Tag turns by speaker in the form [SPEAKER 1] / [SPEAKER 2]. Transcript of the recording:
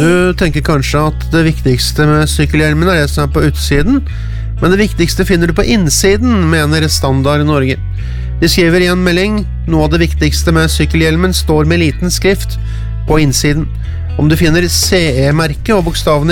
[SPEAKER 1] Du tenker kanskje at det viktigste med sykkelhjelmen det som på utsiden, men det viktigste finner du på innsiden, mener Standard Norge. De skriver i en melding, noe av det viktigste med sykkelhjelmen står med liten skrift på innsiden. Om du finner CE-merket og bokstavene